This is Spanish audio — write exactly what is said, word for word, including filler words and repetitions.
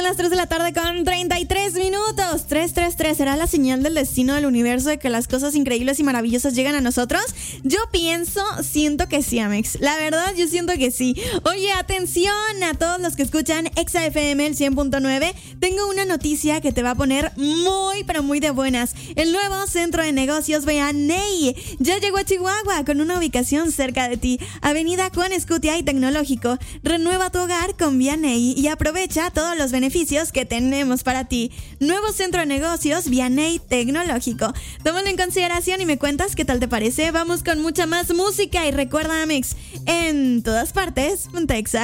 son las tres de la tarde con treinta y tres minutos. tres tres tres, ¿será la señal del destino del universo de que las cosas increíbles y maravillosas llegan a nosotros? Yo pienso, siento que sí, Amex. La verdad, yo siento que sí. Oye, atención a todos los que escuchan Exa F M el cien punto nueve. Tengo una noticia que te va a poner muy, pero muy de buenas. El nuevo centro de negocios Vianey ya llegó a Chihuahua con una ubicación cerca de ti. Avenida Juan Escutia y Tecnológico. Renueva tu hogar con Vianey y aprovecha todos los beneficios que tenemos para ti. Nuevo centro de negocios Vianey Tecnológico. Tómalo en consideración y me cuentas qué tal te parece. Vamos con mucha más música y recuerda, Amex, en todas partes, Ponte Exa.